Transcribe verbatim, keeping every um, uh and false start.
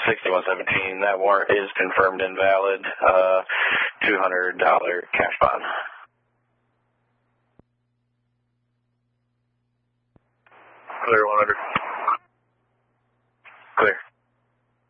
sixty-one seventeen, that warrant is confirmed invalid. Uh, two hundred dollars cash bond. Clear one hundred.